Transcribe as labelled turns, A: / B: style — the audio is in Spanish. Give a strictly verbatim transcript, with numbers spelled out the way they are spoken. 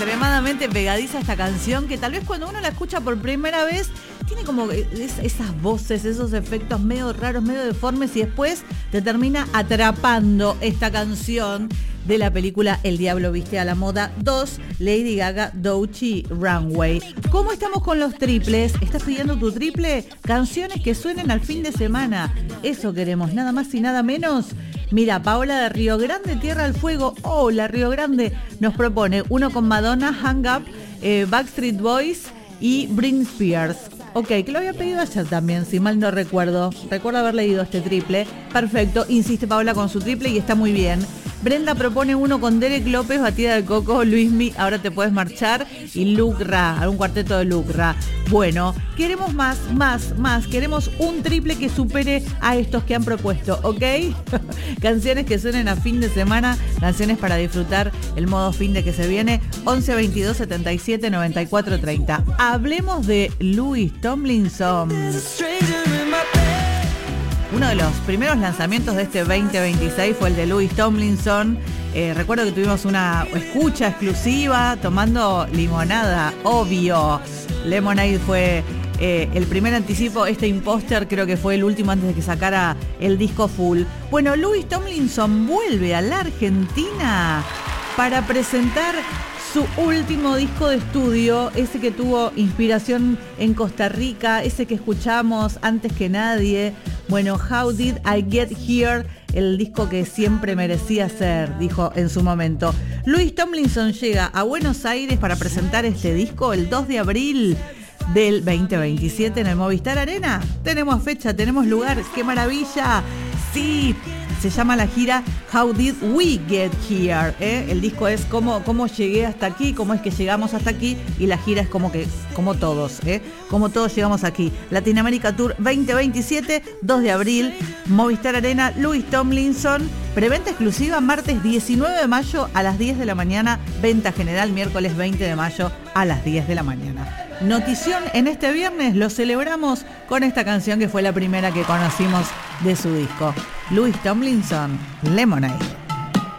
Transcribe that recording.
A: extremadamente pegadiza esta canción que tal vez cuando uno la escucha por primera vez tiene como es, esas voces, esos efectos medio raros, medio deformes y después te termina atrapando esta canción de la película El Diablo Viste a la Moda dos, Lady Gaga, Doechii, Runway. ¿Cómo estamos con los triples? ¿Estás pidiendo tu triple? Canciones que suenen al fin de semana. Eso queremos, nada más y nada menos. Mira, Paola de Río Grande, Tierra al Fuego. Oh, la Río Grande nos propone uno con Madonna, Hang Up, eh, Backstreet Boys y Britney Spears. Ok, que lo había pedido ayer también, si mal no recuerdo. Recuerdo haber leído este triple. Perfecto, insiste Paola con su triple y está muy bien. Brenda propone uno con Derek López, Batida de Coco, Luismi, Ahora Te Puedes Marchar y Lucra, algún cuarteto de Lucra. Bueno, queremos más, más, más. Queremos un triple que supere a estos que han propuesto, ¿ok? Canciones que suenen a fin de semana, canciones para disfrutar el modo fin de que se viene. once veintidós setenta y siete noventa y cuatro treinta. Hablemos de Louis Tomlinson. Uno de los primeros lanzamientos de este veinte veintiséis fue el de Louis Tomlinson. Eh, recuerdo que tuvimos una escucha exclusiva tomando limonada, obvio. Lemonade fue eh, el primer anticipo. Este Imposter creo que fue el último antes de que sacara el disco full. Bueno, Louis Tomlinson vuelve a la Argentina para presentar su último disco de estudio, ese que tuvo inspiración en Costa Rica, ese que escuchamos antes que nadie. Bueno, How Did I Get Here, el disco que siempre merecía ser, dijo en su momento. Louis Tomlinson llega a Buenos Aires para presentar este disco el dos de abril del veinte veintisiete en el Movistar Arena. Tenemos fecha, tenemos lugar, ¡qué maravilla! Sí, se llama la gira How Did We Get Here, ¿eh? El disco es cómo, cómo llegué hasta aquí, cómo es que llegamos hasta aquí, y la gira es como que como todos, ¿eh? Como todos llegamos aquí. Latinoamérica Tour veinte veintisiete, dos de abril, Movistar Arena, Louis Tomlinson. Preventa exclusiva martes diecinueve de mayo a las diez de la mañana, venta general miércoles veinte de mayo a las diez de la mañana. Notición en este viernes, lo celebramos con esta canción que fue la primera que conocimos de su disco. Louis Tomlinson, Lemonade.